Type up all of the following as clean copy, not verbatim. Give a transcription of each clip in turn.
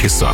часов.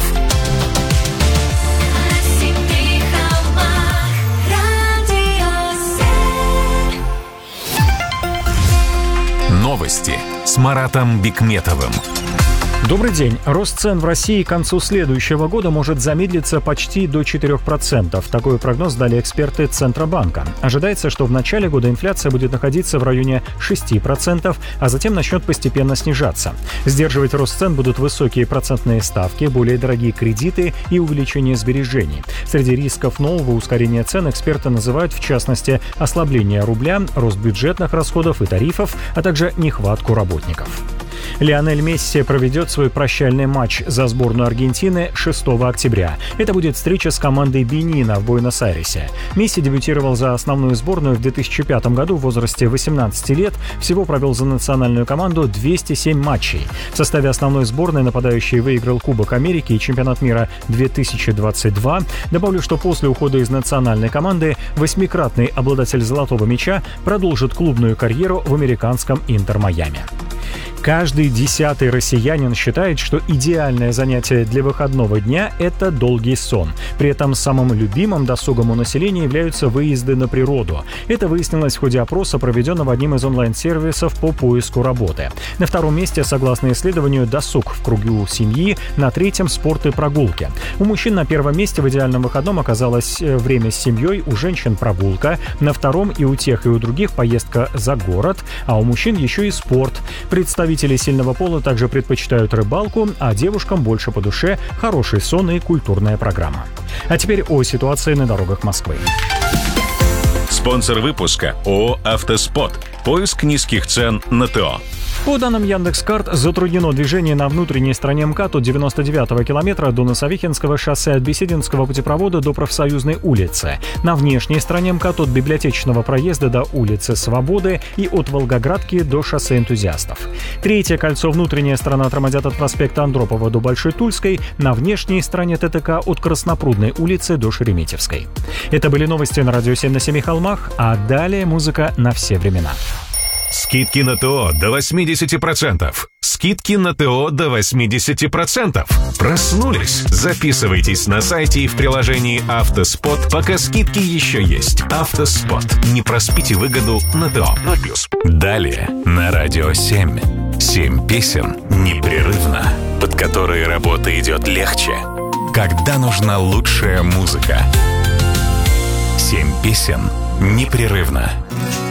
Новости с Маратом Бикметовым. Добрый день. Рост цен в России к концу следующего года может замедлиться почти до 4%. Такой прогноз дали эксперты Центробанка. Ожидается, что в начале года инфляция будет находиться в районе 6%, а затем начнет постепенно снижаться. Сдерживать рост цен будут высокие процентные ставки, более дорогие кредиты и увеличение сбережений. Среди рисков нового ускорения цен эксперты называют, в частности, ослабление рубля, рост бюджетных расходов и тарифов, а также нехватку работников. Лионель Месси проведет свой прощальный матч за сборную Аргентины 6 октября. Это будет встреча с командой Бенина в Буэнос-Айресе. Месси дебютировал за основную сборную в 2005 году в возрасте 18 лет. Всего провел за национальную команду 207 матчей. В составе основной сборной нападающий выиграл Кубок Америки и Чемпионат мира 2022. Добавлю, что после ухода из национальной команды восьмикратный обладатель золотого мяча продолжит клубную карьеру в американском Интер Майами. Каждый 10-й россиянин считает, что идеальное занятие для выходного дня – это долгий сон. При этом самым любимым досугом у населения являются выезды на природу. Это выяснилось в ходе опроса, проведенного одним из онлайн-сервисов по поиску работы. На втором месте, согласно исследованию, досуг в кругу семьи, на третьем – спорт и прогулки. У мужчин на первом месте в идеальном выходном оказалось время с семьей, у женщин – прогулка, на втором и у тех, и у других – поездка за город, а у мужчин еще и спорт. Представители сильного пола также предпочитают рыбалку, а девушкам больше по душе хороший сон и культурная программа. А теперь о ситуации на дорогах Москвы. Спонсор выпуска ООО «Автоспот». Поиск низких цен на ТО. По данным Яндекс.Карт, затруднено движение на внутренней стороне МКАД от 99-го километра до Носовихинского шоссе, от Бесединского путепровода до Профсоюзной улицы. На внешней стороне МКАД от Библиотечного проезда до улицы Свободы и от Волгоградки до шоссе Энтузиастов. Третье кольцо, внутренняя сторона, тормозят от проспекта Андропова до Большой Тульской, на внешней стороне ТТК от Краснопрудной улицы до Шереметьевской. Это были новости на радио 7 на Семи холмах, а далее музыка на все времена. Скидки на ТО до 80%. Скидки на ТО до 80%. Проснулись? Записывайтесь на сайте и в приложении «Автоспот», пока скидки еще есть. «Автоспот». Не проспите выгоду на ТО. 0+. Далее на радио 7. 7 песен непрерывно, под которые работа идет легче. Когда нужна лучшая музыка. 7 песен непрерывно.